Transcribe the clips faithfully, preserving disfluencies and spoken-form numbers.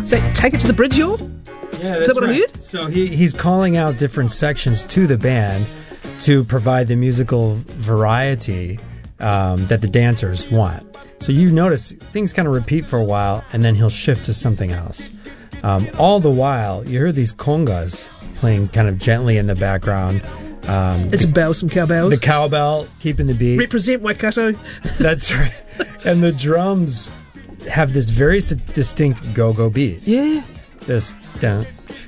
Is that Take It to the Bridge, y'all? Yeah, that's Is that what right. I heard? So he, he's calling out different sections to the band to provide the musical variety um, that the dancers want. So you notice things kind of repeat for a while, and then he'll shift to something else. Um, all the while, you hear these congas playing kind of gently in the background. Um, It's a bell, some cowbells. the cowbell keeping the beat. Represent Waikato. That's right. And the drums have this very s- distinct go-go beat. Yeah. This dun,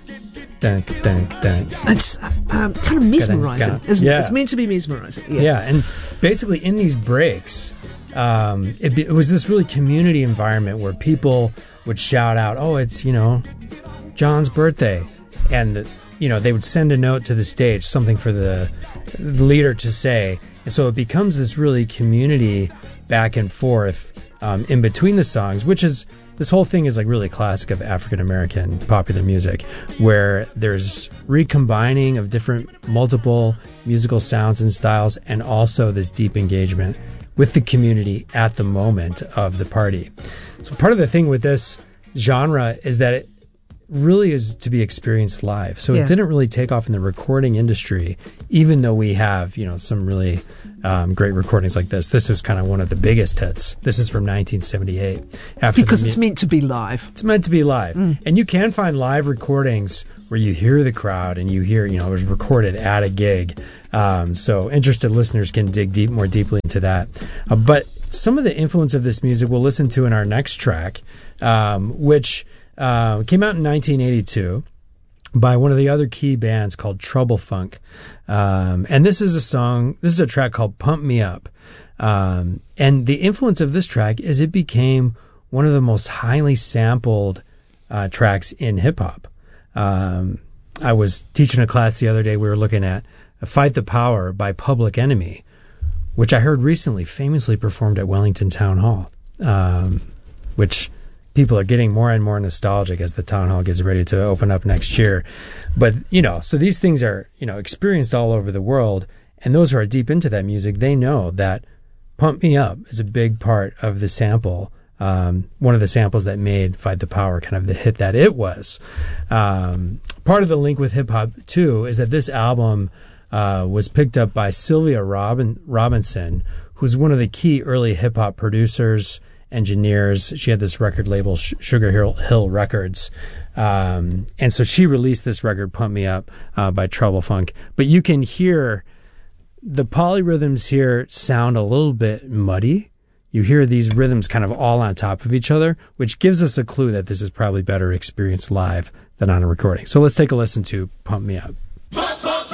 dun, dun, dun. It's um, kind of mesmerising, Ga-dun, isn't yeah. it? It's meant to be mesmerising. Yeah. Yeah, and basically in these breaks, um, it, be, it was this really community environment where people would shout out, "Oh, it's, you know, John's birthday," and you know they would send a note to the stage, something for the, the leader to say, and so it becomes this really community back and forth um, in between the songs, which is. This whole thing is like really classic of African American popular music, where there's recombining of different multiple musical sounds and styles, and also this deep engagement with the community at the moment of the party. So part of the thing with this genre is that it really is to be experienced live. So Yeah. it didn't really take off in the recording industry, even though we have, you know, some really um, great recordings like this. This was kind of one of the biggest hits. This is from nineteen seventy-eight. After Because the, it's meant to be live. it's meant to be live. And you can find live recordings where you hear the crowd and you hear, you know, it was recorded at a gig. Um, so interested listeners can dig deep, more deeply into that. Uh, but some of the influence of this music we'll listen to in our next track, um, which uh, came out in nineteen eighty-two by one of the other key bands called Trouble Funk. Um, and this is a song, this is a track called Pump Me Up. Um, and the influence of this track is it became one of the most highly sampled uh, tracks in hip hop. Um, I was teaching a class the other day. We were looking at Fight the Power by Public Enemy, which I heard recently famously performed at Wellington Town Hall, um, which people are getting more and more nostalgic as the Town Hall gets ready to open up next year. But, you know, so these things are, you know, experienced all over the world. And those who are deep into that music, they know that Pump Me Up is a big part of the sample. Um, one of the samples that made Fight the Power kind of the hit that it was. Um, part of the link with hip hop, too, is that this album uh, was picked up by Sylvia Robin- Robinson, who's one of the key early hip hop producers, engineers. She had this record label, Sh- Sugar Hill, Hill Records. Um, and so she released this record, Pump Me Up, uh, by Trouble Funk. But you can hear the polyrhythms here sound a little bit muddy. You hear these rhythms kind of all on top of each other, which gives us a clue that this is probably better experienced live than on a recording. So let's take a listen to Pump Me Up.